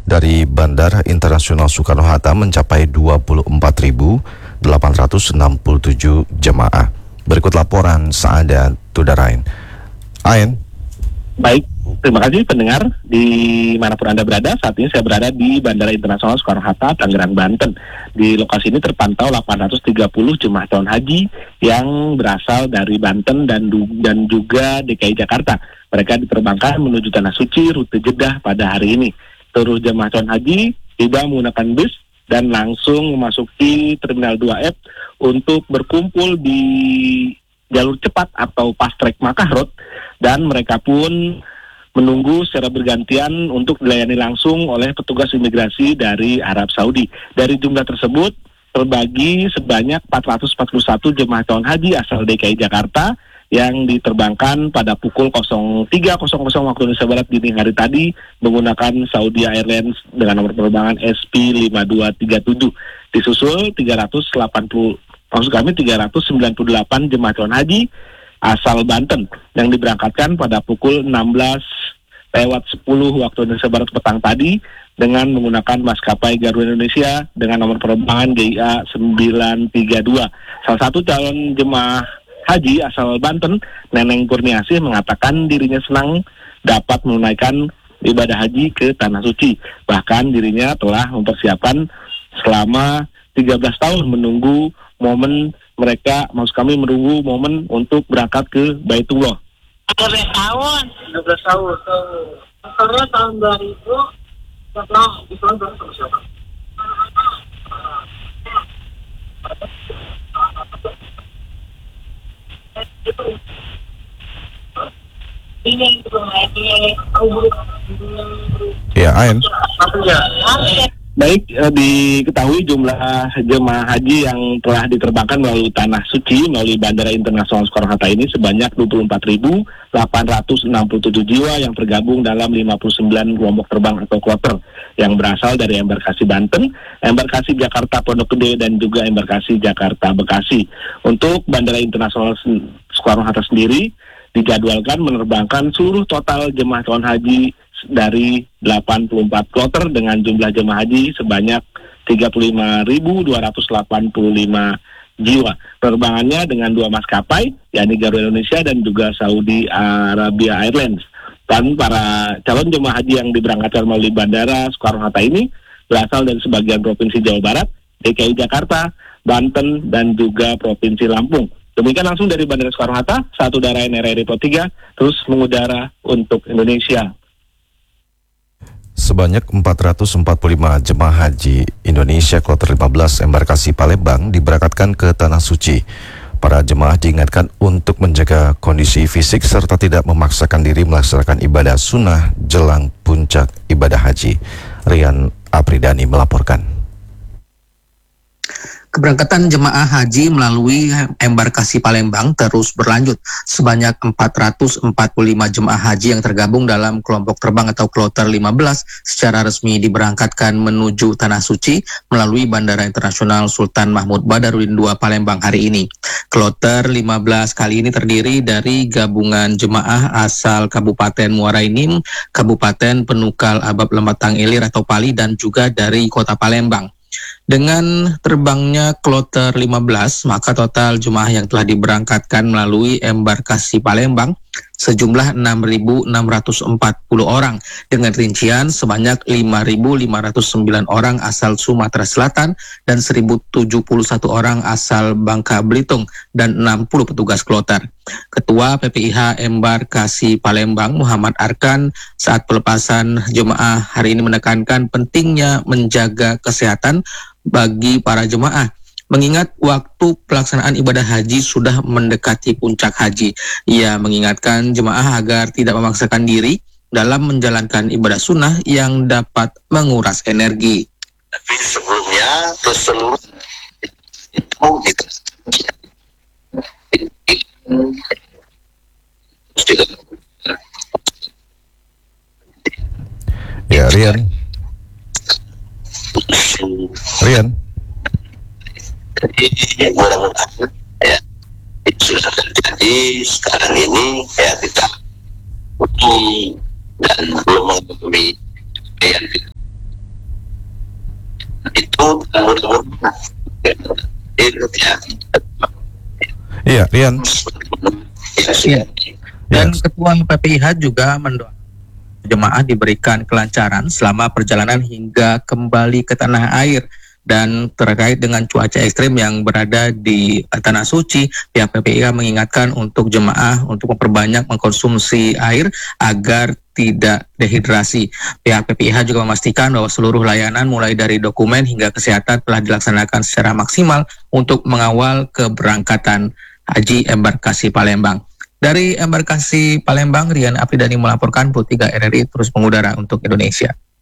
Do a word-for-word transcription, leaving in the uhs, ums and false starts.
dari Bandara Internasional Soekarno-Hatta mencapai dua puluh empat ribu delapan ratus enam puluh tujuh jemaah. Berikut laporan Saada Tudarain. Ain. Baik, terima kasih pendengar dimanapun Anda berada. Saat ini saya berada di Bandara Internasional Soekarno-Hatta, Tangerang, Banten. Di lokasi ini terpantau delapan ratus tiga puluh jemaah calon haji yang berasal dari Banten dan, dan juga D K I Jakarta. Mereka diterbangkan menuju Tanah Suci rute Jeddah pada hari ini. Seluruh jemaah calon haji tiba menggunakan bus dan langsung memasuki Terminal dua F untuk berkumpul di jalur cepat atau fast track Makkah Road, dan mereka pun menunggu secara bergantian untuk dilayani langsung oleh petugas imigrasi dari Arab Saudi. Dari jumlah tersebut terbagi sebanyak empat ratus empat puluh satu jemaah calon haji asal D K I Jakarta yang diterbangkan pada pukul tiga waktu Indonesia Barat dini hari tadi menggunakan Saudi Airlines dengan nomor penerbangan S P lima dua tiga tujuh. Disusul tiga ratus delapan puluh maksud kami tiga ratus sembilan puluh delapan jemaah calon haji asal Banten yang diberangkatkan pada pukul enam belas lewat sepuluh waktu Indonesia Barat petang tadi dengan menggunakan maskapai Garuda Indonesia dengan nomor penerbangan G I A sembilan tiga dua. Salah satu calon jemaah haji asal Banten, Neneng Kurniasih, mengatakan dirinya senang dapat menunaikan ibadah haji ke Tanah Suci. Bahkan dirinya telah mempersiapkan selama tiga belas tahun menunggu momen mereka, maksud kami menunggu momen untuk berangkat ke Baitullah. tiga belas tahun. tiga belas tahun. Karena tahun dua ribu setelah Islam baru siapa? Ini ini Ya, Ain. Baik, eh, diketahui jumlah jemaah haji yang telah diterbangkan melalui Tanah Suci melalui Bandara Internasional Soekarno-Hatta ini sebanyak dua puluh empat ribu delapan ratus enam puluh tujuh jiwa yang tergabung dalam lima puluh sembilan kelompok terbang atau kloter yang berasal dari embarkasi Banten, embarkasi Jakarta Pondok Gede, dan juga embarkasi Jakarta Bekasi. Untuk Bandara Internasional Soekarno-Hatta sendiri dijadwalkan menerbangkan seluruh total jemaah calon haji dari delapan puluh empat kloter dengan jumlah jemaah haji sebanyak tiga puluh lima ribu dua ratus delapan puluh lima jiwa. Penerbangannya dengan dua maskapai, yakni Garuda Indonesia dan juga Saudi Arabia Airlines. Dan para calon jemaah haji yang diberangkatkan melalui Bandara Soekarno-Hatta ini berasal dari sebagian Provinsi Jawa Barat, D K I Jakarta, Banten, dan juga Provinsi Lampung. Demikian langsung dari Bandara Soekarno-Hatta, satu Dara N R I Report tiga, terus mengudara untuk Indonesia. Sebanyak empat ratus empat puluh lima jemaah haji Indonesia kloter lima belas embarkasi Palembang diberangkatkan ke Tanah Suci. Para jemaah diingatkan untuk menjaga kondisi fisik serta tidak memaksakan diri melaksanakan ibadah sunnah jelang puncak ibadah haji. Rian Apridani melaporkan. Keberangkatan jemaah haji melalui embarkasi Palembang terus berlanjut. Sebanyak empat ratus empat puluh lima jemaah haji yang tergabung dalam kelompok terbang atau kloter lima belas secara resmi diberangkatkan menuju Tanah Suci melalui Bandara Internasional Sultan Mahmud Badarudin dua Palembang hari ini. Kloter lima belas kali ini terdiri dari gabungan jemaah asal Kabupaten Muara Enim, Kabupaten Penukal Abab Lematang Ilir atau Pali, dan juga dari Kota Palembang. Dengan terbangnya kloter lima belas, maka total jemaah yang telah diberangkatkan melalui embarkasi Palembang sejumlah enam ribu enam ratus empat puluh orang, dengan rincian sebanyak lima ribu lima ratus sembilan orang asal Sumatera Selatan dan seribu tujuh puluh satu orang asal Bangka Belitung dan enam puluh petugas kloter. Ketua P P I H Embarkasi Palembang Muhammad Arkan saat pelepasan jemaah hari ini menekankan pentingnya menjaga kesehatan bagi para jemaah, mengingat waktu pelaksanaan ibadah haji sudah mendekati puncak haji. Ia mengingatkan jemaah agar tidak memaksakan diri dalam menjalankan ibadah sunnah yang dapat menguras energi. Tapi sebelumnya terus seluruh itu gitu. Ya, Rian. Rian. Jadi mudah-mudahan ya itu sudah terjadi sekarang ini ya kita uji dan belum mengalami yang mudah-mudahan itu ya. Iya, Rian. Iya. Dan Yes. Ketua P P I H juga mendoakan jemaah diberikan kelancaran selama perjalanan hingga kembali ke tanah air. Dan terkait dengan cuaca ekstrim yang berada di Tanah Suci, pihak P P I H mengingatkan untuk jemaah untuk memperbanyak mengkonsumsi air agar tidak dehidrasi. Pihak P P I H juga memastikan bahwa seluruh layanan mulai dari dokumen hingga kesehatan telah dilaksanakan secara maksimal untuk mengawal keberangkatan Haji Embarkasi Palembang. Dari Embarkasi Palembang, Rian Apridani melaporkan, Putih tiga R R I terus mengudara untuk Indonesia.